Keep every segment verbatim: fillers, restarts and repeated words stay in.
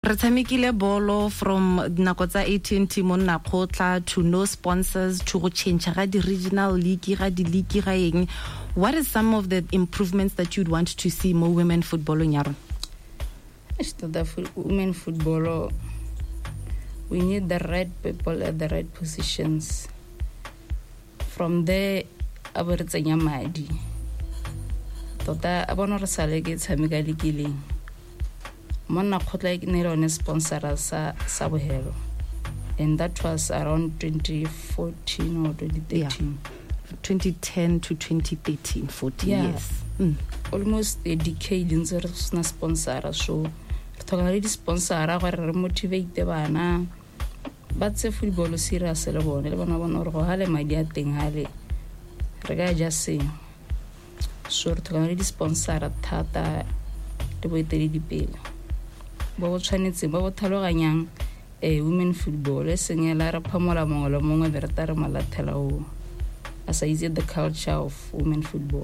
Re tshamekile bolo from nako tsa eighteen team monna khotla to no sponsors to go change ga di regional league ga di league ga eng. What is some of the improvements that you'd want to see more women football in Yaron? The women football, we need the right people at the right positions. From there, about Madi. Tota abona re sale ke tshameka lekileng. Monna khotla ke ne rone sponsor sa sa bohelo. And that was around twenty fourteen or twenty thirteen. Yeah. twenty ten to twenty thirteen, fourteen yeah. years. Mm. Almost a decade in there na sponsor so thola di sponsor gore re motivate bana ba tse football serious le bone le bana bona gore go hale madi a teng hale re ga ja se so re thola di sponsor thata le boetedi dipele ba go tshwanetse ba go thaloganyang eh women football e sengela re phamola mongwe le mongwe be re tare malathela o as is the culture of women football.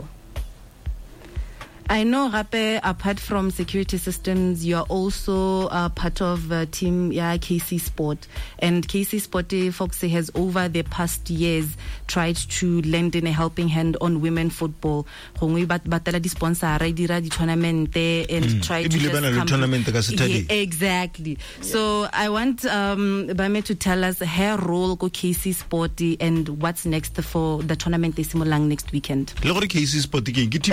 I know, Rape, apart from security systems, you're also uh, part of uh, team yeah, K C Sport. And K C Sport, Fox has over the past years tried to lend in a helping hand on women football. We batala di sponsor, dira di tournament and try to just come. Yeah, exactly. Yeah. So I want um, Bame to tell us her role go K C Sport and what's next for the tournament this next weekend. K C Sport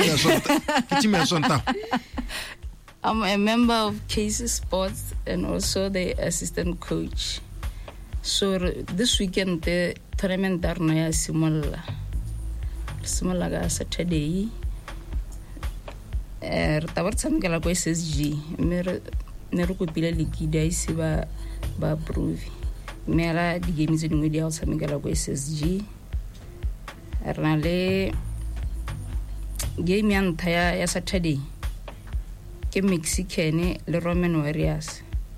I'm a member of K C Sports and also the assistant coach. So this weekend the tournament darno ya simula simula ga Saturday. Er tabartsam kala ko S S G. Mer ne re kopile likida ise ba ba approve. Mera di games di ngwe di a tsamekela ko S S G. Erna le game ya ntaya ya Saturday ke Mexican le Roman Warriors.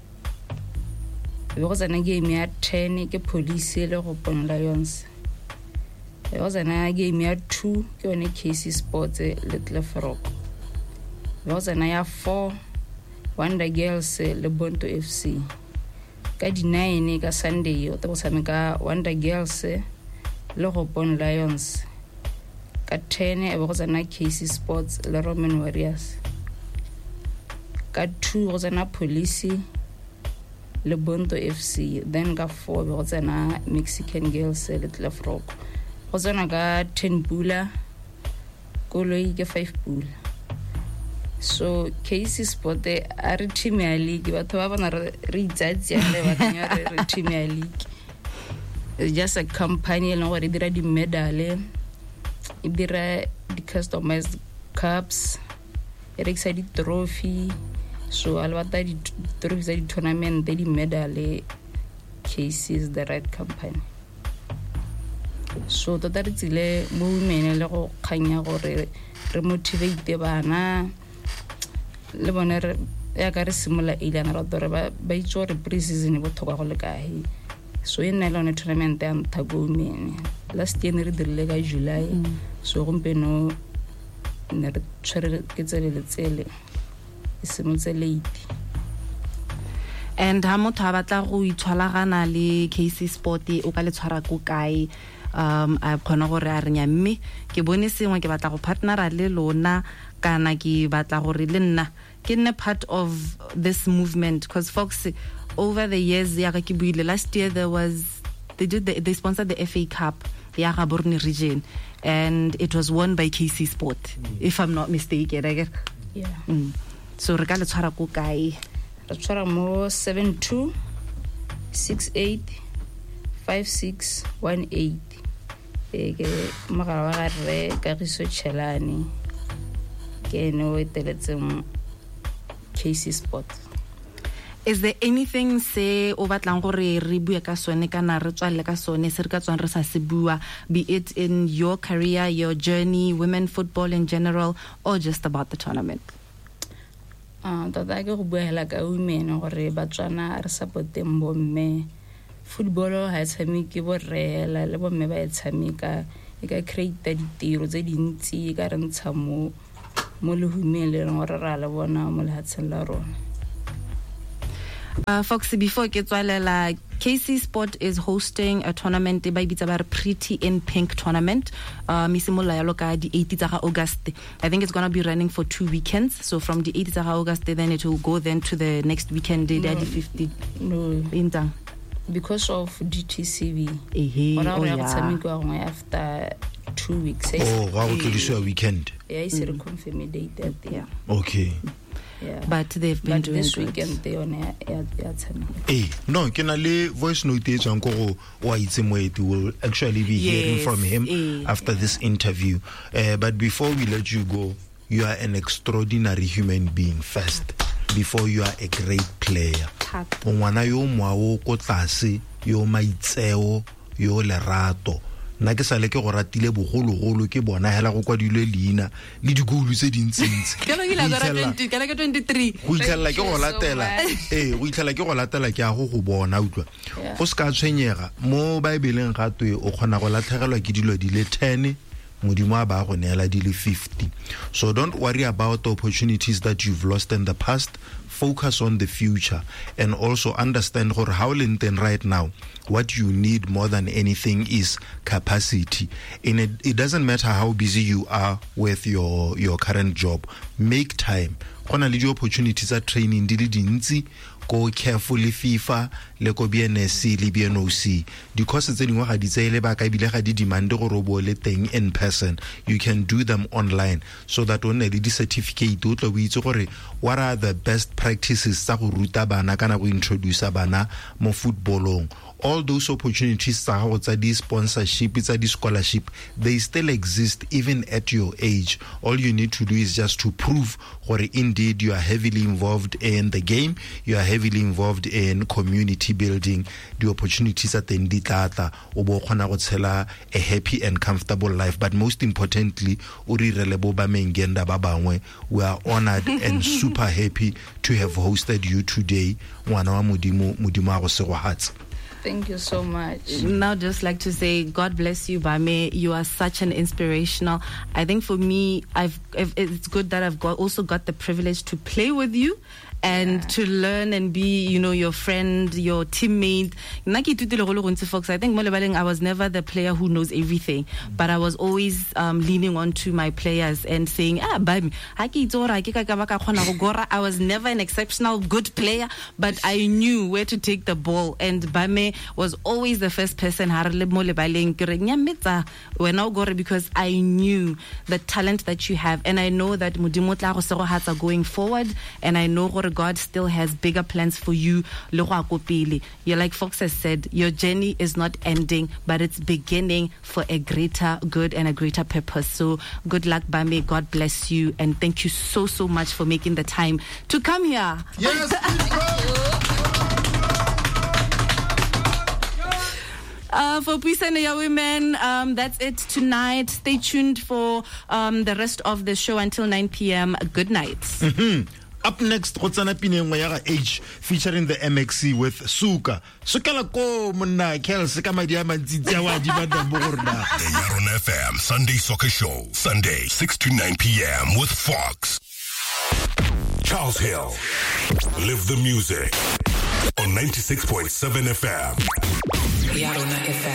Be go tsana game ya ten ke Police le go Pon Lions. Be go tsana game ya two ke one K C Sports le Tlefrock. Be go tsana ya four Wonder Girls le Bonto F C. Ka di nine ka Sunday o tlo tshameka Wonder Girls le go Pon Lions. Ka ten e be go tsana K C Sports le Roman Warriors. Ka two go tsana Police le Bonto F C. Then ka four be go tsana Mexican Girls le Tlefrock. Go tsana ka ten pula koloi ke five pula. So K C Sport a re team ya league batho ba bona re itsatsi le batho re team ya league. It's just a company le gore dira di medal. Dira di customized cups, erekisa di trophy, so alwata di trophies di tournament di medal. K C is the right company. So tota re tsile mo women le go khanya gore re motivate bana le bona re ya ka re simula ile na ra tore ba ba itso re pre-season bo thoka go le kae. So in na lone tournament ya nthago women last year re dirile ka July. Mm. So gompeno ne re tshwere ke tsele le tsele e semotse late. And ha motho a batla go itshwalagana le K C Sport o ka le tshwara ko kae um a khona gore a renya mme ke bone sengwe ke batla go partnera le lona kana ke batla gore le nna ke nne part of this movement because folks over the years ya ke buile last year there was they did the, they sponsored the F A Cup ya Gaborone region and it was won by K C Sport mm. if I'm not mistaken. Yeah. Mm. So re ka le tshwara ko kae? Re tshwara mo seven two six eight five six one eight. E ke magala ga re ka riso chelane ke no eteletseng K C Sport. Is there anything say o batlang gore re bua ka sone kana re tswalle ka sone se re ka tswang re sa se bua, be it in your career, your journey, women football in general, or just about the tournament? Ah, tota ke go bua hela ka women gore ba tswana re supporteng bomme. Football ha tshameke bo rela le bomme ba tshameka e ka create ditiro tse dintsi ka re ntsha mo mo le humele gore ra le bona mo le hatsela rona. Uh, Foxy, before ke tswalela, K C Sport is hosting a tournament ba ibitsa ba re Pretty in Pink tournament. Uh, misimola yalo ka di eighth tsa August. I think it's going to be running for two weekends. So from the eighth tsa August, then it will go then to the next weekend, the no, fifty. No. Intang. Because of D T C V. Eh, oh, yeah. After two weeks. Oh, wow, to this weekend. Yeah, it's a confirmed date that yeah. Okay. Yeah. But they've been but doing this good. weekend they on air air time. Eh, no, can I voice note it on go why it's will actually be yes, hearing from him eh, after yeah. this interview. Uh, but before we let you go, you are an extraordinary human being first. Before you are a great player. Ngwana yo moao ko tlase yo maitseo yo lerato. Na ke sale ke go ratile bogologolo ke bona hela go kwadilwe leina le digolu tse dintsintsi. Ke lo gila go twenty, ke le ke twenty-three. Go itlhela ke go latela. Eh, go itlhela ke go latela ke a go go bona utlwa. Go ska tshwenyega mo Bibeleng gatwe o kgona go latlhegelwa ke dilo di le ten. fifty. So don't worry about the opportunities that you've lost in the past. Focus on the future and also understand how Linton right now, what you need more than anything is capacity. In it, it doesn't matter how busy you are with your your current job. Make time. Kona le di opportunities at training di le dintsi. Go carefully FIFA le ko B N S le B N O C because tse dingwe ga di tseele ba ka bile ga di demand go robo le teng in person. You can do them online so that when le di certificate o tlo itse gore what are the best practices tsa go ruta bana kana go introduce bana mo footballong. All those opportunities tsa go tsa di sponsorship tsa di scholarship, they still exist even at your age. All you need to do is just to prove gore indeed you are heavily involved in the game, you are heavily involved in community building. The opportunities at the nditata o bo khona go tshela a happy and comfortable life. But most importantly, uri relebo ba mengenda ba bangwe, we are honored and super happy to have hosted you today. Ngwana wa modimo modimo a go se go hatsa. Thank you so much. Now, just like to say, God bless you, Bame. You are such an inspirational. I think for me, I've, it's good that I've got also got the privilege to play with you and yeah. to learn and be, you know, your friend, your teammate. I think I was never the player who knows everything, but I was always um, leaning on to my players and saying, ah, Bame, I was never an exceptional good player, but I knew where to take the ball. And Bame was always the first person because I knew the talent that you have, and I know that are going forward, and I know God still has bigger plans for you. You're like Fox has said, your journey is not ending, but it's beginning for a greater good and a greater purpose. So good luck, Bame. God bless you, and thank you so so much for making the time to come here. Yes, Uh, for Puisane Ya Women, um, that's it tonight. Stay tuned for um, the rest of the show until nine p.m. Good night. Mm-hmm. Up next, Rotsana Pinengwayaga H featuring the M X C with Suka. Sukala ko muna kel sekamadia manzizia wa jibada borda. The Yaron F M Sunday Soccer Show, Sunday six to nine p.m. with Fox. Charles Hill. Live the music on ninety-six point seven F M. Yarona F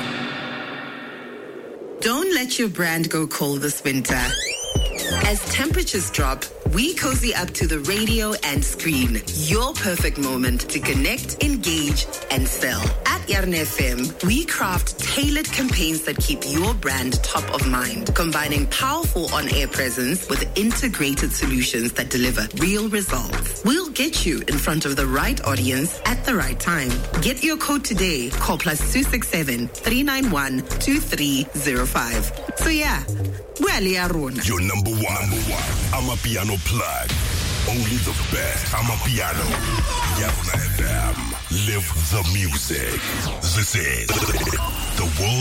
M. Don't let your brand go cold this winter. As temperatures drop, we cozy up to the radio and screen. Your perfect moment to connect, engage, and sell. At Yarn F M, we craft tailored campaigns that keep your brand top of mind, combining powerful on-air presence with integrated solutions that deliver real results. We'll get you in front of the right audience at the right time. Get your code today. Call plus two six seven, three nine one, two three zero five. So yeah, your number one, number one. I'm a piano plug. Only the best. I'm a piano. Yarona F M. Live the music. This is the world.